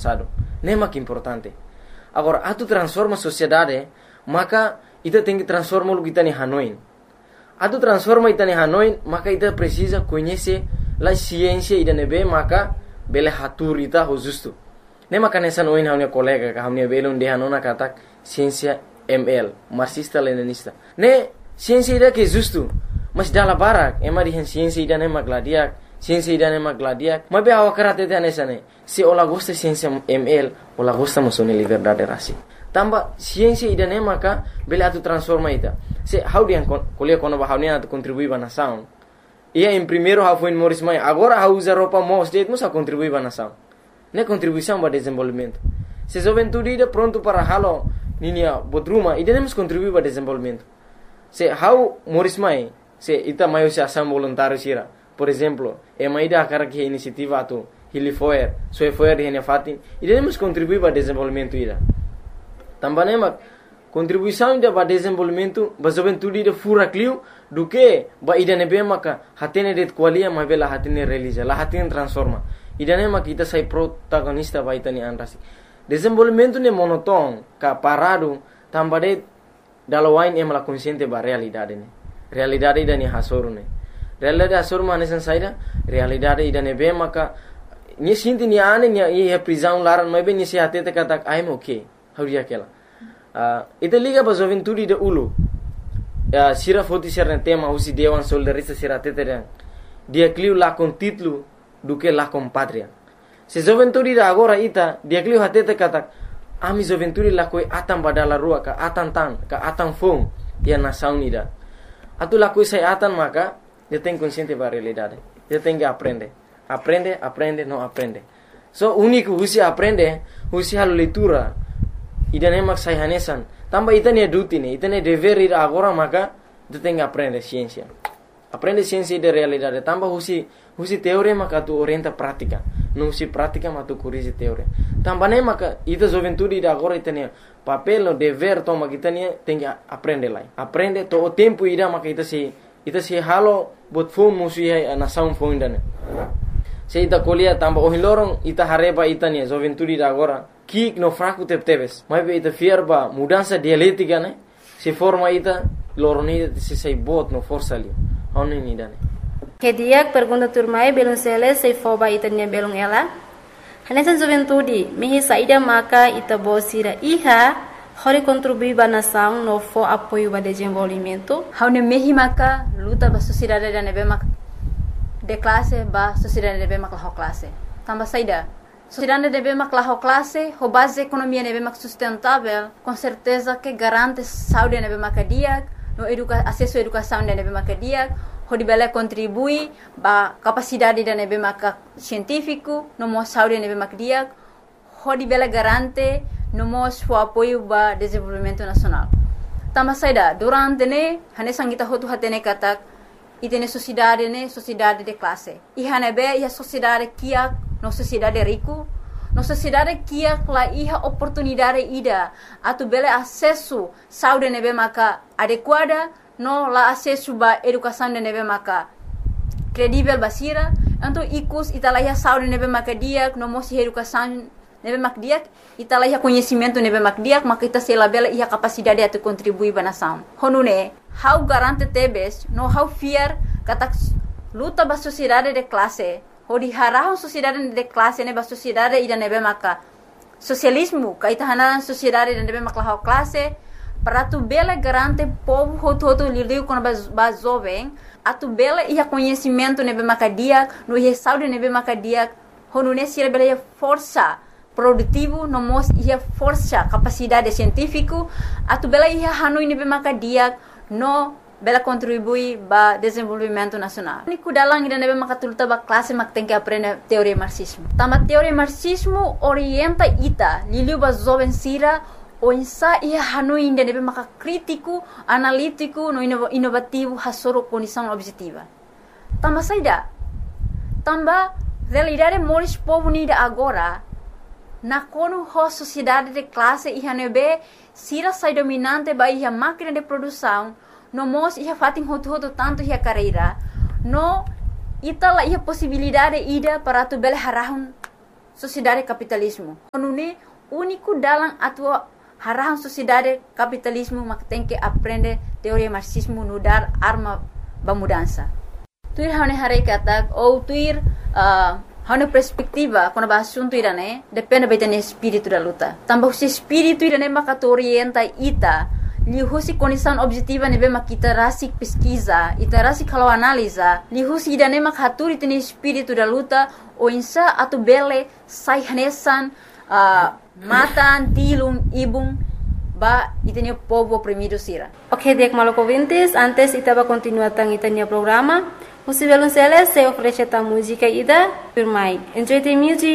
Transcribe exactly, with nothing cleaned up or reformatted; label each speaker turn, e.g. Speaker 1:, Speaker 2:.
Speaker 1: passado. Nem é que importante. Agora, atu transforma a sociedade, maka ita tem que transformar o que está em Hanoi. Atu transforma ita em Hanoi, maka ita precisa conhecer a ciência ida nebe, maka bele hatur ita ho justo. Nem maka nessa noin haunia colega, ka haunia belum de hanona katak ciência M L, marxista-leninista. Ne ciência ida que justo, mas dala barak, ema dihan ciência ida nem magladiak, ciência ida nem magladiak. Mas be awak karate te nessa ne. Se ola gosta ciência M L, ola gosta musone liberdade rasi. Tamba ciência ida nem maka bele atu transforma ita. Se how dia kuliah kono ba haunia atu contribui ba nação. Ia em primeiro how foi Morris Mai, agora how usa roupa mos deit musa contribui ba nação. Ne contribuição para desenvolvimento. Se a juventude ida pronto para halo ninia botruma, ida nemos contribuir para desenvolvimento. Se how Morris Mai, se ita maio se ação voluntário sira. Por exemplo, é uma ida cara que iniciativa atu Hili Foer, Soe Foer de Fatin, ida nemos contribuir para desenvolvimento ida. Também é contribuição ida para desenvolvimento, ba juventude ida fura clio do que ba ida nebe maka hatene det qualia ma bela hatene realiza, la hatene transforma. Ida nema kita sai protagonista ba itani anrasi. Desenvolvimento ne monoton, ka parado, tambade dalawain em la consciente ba realidade ne. Realidade ida ni hasoru ne. Realidade hasoru ma nesan saida, realidade ida nebe maka ni sinti ni ane ni e prisão laran ma be ni se hatete katak I'm okay. How dia kela. Uh, ita liga ba juventude de ulu. Uh, sira foti serna tema usi dewan soldarista sira teteren. Dia cliu la con título do que la com pátria. Se juventude da agora ita dia cliu hatete kata ami juventude la koi atan badala rua ka atan tan ka atan fong dia nação ida. Atu la koi sai atan maka dia tem consciente ba realidade. Dia tem que aprender. Aprende, aprende, não aprende. So único usi aprende, usi halo leitura. Ida nemak sai hanesan. Tamba ita ne duty ne, ita ne dever ida agora maka tu tem que aprender ciência. Aprende ciência de realidade. Tamba husi husi teoria maka tu orienta prática. Não husi prática mas tu corrige teoria. Tamba ne maka ita juventude ida agora ita ne papel no dever toma kita ne tem que aprender lá. Aprende to o tempo ida maka ita se ita se halo bot phone musi ai nação phone dane. Se ita colia tamba o hilorong ita hareba ita ne juventude ida agora kik no fraco tep teves. Mas be ita fierba mudança dialética né? Se forma ita loroni se sei bot no força ali. Oni ni dane.
Speaker 2: Que dia pergunta turmai belum sele sei foba ita nya belum ela. Hanesan juventude mihi saida maka ita bosira iha hori contribuir ba nação no fo apoio ba desenvolvimento. Haune mihi maka luta ba sociedade da nebe maka de classe ba sociedade nebe maka ho classe. Tamba saida sociedade deve maklah classe, ho base economia deve mak sustentável, com certeza que garante saúde deve makadiak, no educa acesso à educação deve makadiak, ho dibele contribui ba capacidade da deve mak científico, no mo saúde deve makadiak, ho dibele garante no mo o apoio ba desenvolvimento nacional. Tama saida durante ne hane sangita ho tu hatene katak itene sociedade ne sociedade de classe. I hane be ia sociedade kiak no sociedade rico, no sociedade que a iha oportunidade ida, atu bele acesso saúde nebe maka adequada, no la acesso ba educação nebe maka credível basira, então ikus italaiha saúde nebe maka diak, no mosi educação nebe maka diak, italaiha conhecimento nebe maka diak, maka ita sela bele iha capacidade atu contribuir ba nação. Honune, how garante tebes, no how fear katak luta ba sociedade de classe. Hodi harahon sociedade de classe ne ba sociedade ida nebe maka socialismo kaita hanan sociedade ida nebe maka ha classe para tu bela garante povo hoto hoto liliu con ba jovem atu bela ia conhecimento nebe maka dia no ia saúde nebe maka dia honu ne sira bela força produtivo no mos ia força capacidade científico atu bela ia hanu nebe maka dia no bela contribui ba desenvolvimento nacional. Ni kudalang ida nebe makatuluta ba classe mak tem que aprender teoria marxismo. Tama teoria marxismo orienta ita liliu ba jovem sira o insa ia hanu ida nebe maka crítico, analítico, no inovativo hasoro condição objetiva. Tama saida. Tamba realidade moris povo nida agora na kono ho sociedade de classe ia nebe sira sai dominante ba ia máquina de produção no mos ia fatin hoto-hoto tanto ia carreira no ita la ia possibilidade ida para tu bele harahun
Speaker 3: sociedade capitalismo. Onune único dalam atua harahan sociedade capitalismo mak tem que aprender teoria marxismo nudar arma bamudança. Tuir hane hare kata ou tuir uh, hane perspectiva quando ba assunto irane depende betene espírito da luta. Tambah se espírito irane maka orienta ita lihusi condição objetiva nebe mak kita rasik pesquisa, ita rasik kalau analisa, lihusi irane mak haturi tene espírito da luta o insa atu bele sai hanesan uh, matan tilum ibung ba itanya povo oprimido sira.
Speaker 2: Ok, dek malo ouvintes, antes itaba continuar tang itanya programa. Music Violonceles se oferece a música ida por mai. Enjoy the music.